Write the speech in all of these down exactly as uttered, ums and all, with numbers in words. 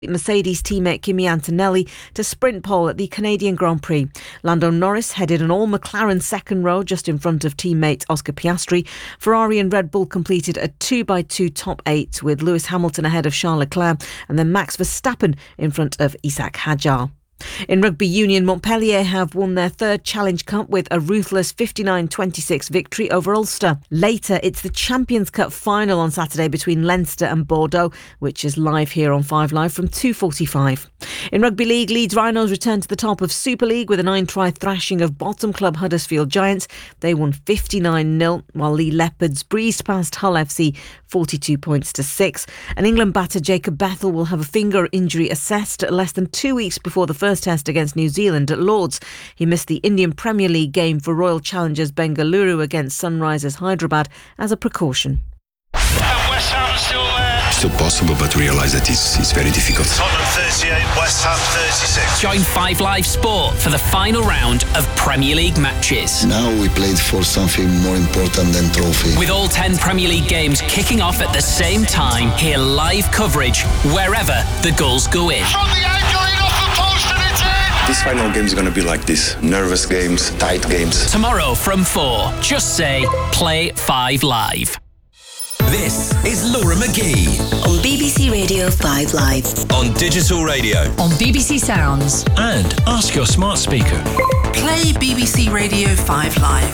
Mercedes teammate Kimi Antonelli to sprint pole at the Canadian Grand Prix. Lando Norris headed an all-McLaren second row just in front of teammate Oscar Piastri. Ferrari and Red Bull completed a two by two top eight with Lewis Hamilton ahead of Charles Leclerc and then Max Verstappen in front of Isaac Hadjar. In rugby union, Montpellier have won their third Challenge Cup with a ruthless fifty-nine twenty-six victory over Ulster. Later, it's the Champions Cup final on Saturday between Leinster and Bordeaux, which is live here on five Live from two forty-five. In Rugby League, Leeds Rhinos returned to the top of Super League with a nine-try thrashing of bottom club Huddersfield Giants. They won fifty-nine nil, while Lee Leopards breezed past Hull F C forty-two points to six. And England batter Jacob Bethel will have a finger injury assessed less than two weeks before the first test against New Zealand at Lords. He missed the Indian Premier League game for Royal Challengers Bengaluru against Sunrisers Hyderabad as a precaution. West Ham still there. Still possible, but realise that it's, it's very difficult. Tottenham thirty-eight, West Ham thirty-six. Join five Live Sport for the final round of Premier League matches. Now we played for something more important than trophy. With all ten Premier League games kicking off at the same time, hear live coverage wherever the goals go in. From the angle, in off the post and it's in. This final game is going to be like this. Nervous games, tight games. Tomorrow from four, just say Play five Live. This is Laura McGee on B B C Radio five Live, on digital radio, on B B C Sounds, and ask your smart speaker. Play B B C Radio five Live.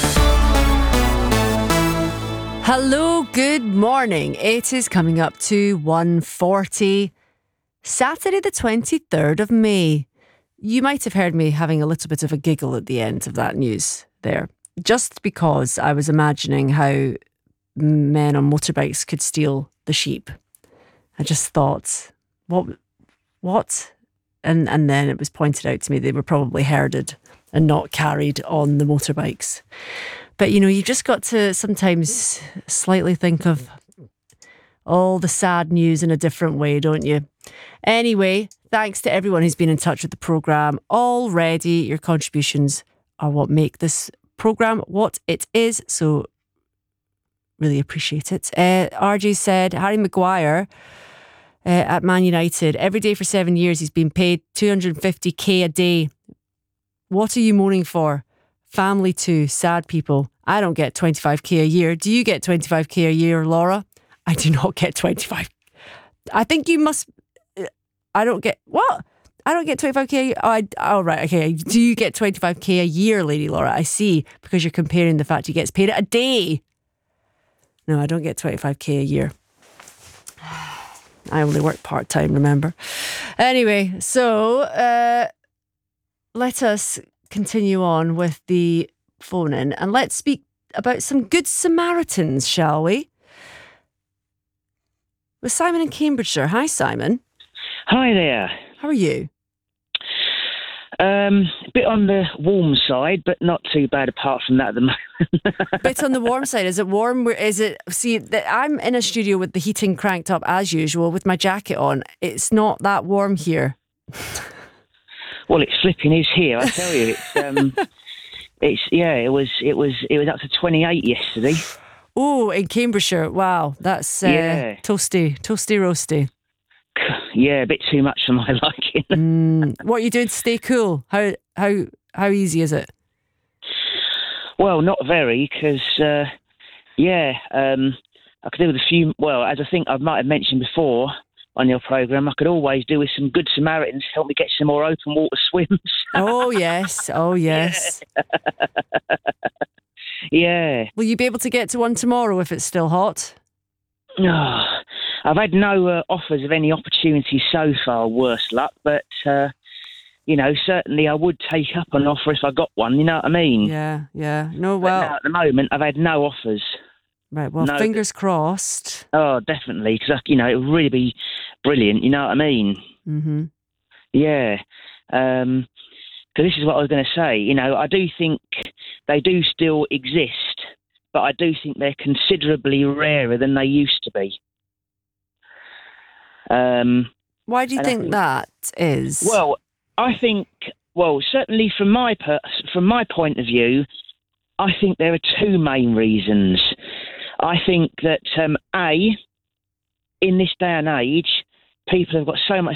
Hello, good morning. It is coming up to one forty, Saturday the twenty-third of May. You might have heard me having a little bit of a giggle at the end of that news there, just because I was imagining how men on motorbikes could steal the sheep. I just thought, what, what? And and then it was pointed out to me they were probably herded and not carried on the motorbikes. But you know, you just got to sometimes slightly think of all the sad news in a different way, don't you? Anyway, thanks to everyone who's been in touch with the programme already. Your contributions are what make this programme what it is, so really appreciate it. Uh, R J said, Harry Maguire uh, at Man United, every day for seven years he's been paid two hundred fifty k a day. What are you moaning for? Family too, sad people. I don't get twenty-five k a year. Do you get twenty-five k a year, Laura? I do not get twenty-five. I think you must... I don't get... What? I don't get twenty-five k. Oh, I, oh, right, okay. Do you get twenty-five k a year, Lady Laura? I see, because you're comparing the fact he gets paid a day. No, I don't get twenty-five k a year. I only work part-time, remember? Anyway, so uh, let us continue on with the phone-in and let's speak about some good Samaritans, shall we? With Simon in Cambridgeshire. Hi, Simon. Hi there. How are you? Um, a bit on the warm side, but not too bad apart from that at the moment. Bit on the warm side. Is it warm? Is it? See, I'm in a studio with the heating cranked up as usual with my jacket on. It's not that warm here. Well, it's flipping is here. I tell you, it's um, it's yeah. It was it was it was up to twenty-eight yesterday. Oh, in Cambridgeshire. Wow, that's uh, yeah. toasty, toasty, roasty. Yeah, a bit too much for my liking. mm, what are you doing to stay cool? How how how easy is it? Well, not very, because uh, yeah, um, I could do with a few. Well, as I think I might have mentioned before on your programme, I could always do with some good Samaritans to help me get some more open water swims. Oh yes, oh yes. Yeah. Yeah. Will you be able to get to one tomorrow if it's still hot? Oh, I've had no uh, offers of any opportunities so far, worse luck, but, uh, you know, certainly I would take up an offer if I got one, you know what I mean? Yeah, yeah. No, well... But no, at the moment, I've had no offers. Right, well, no, fingers crossed. Oh, definitely, because, you know, it would really be brilliant, you know what I mean? Mm-hmm. Yeah. Um, because this is what I was going to say, you know, I do think they do still exist, but I do think they're considerably rarer than they used to be. Um, Why do you think, think that is? Well, I think, well, certainly from my per- from my point of view, I think there are two main reasons. I think that, um, A, in this day and age, people have got so much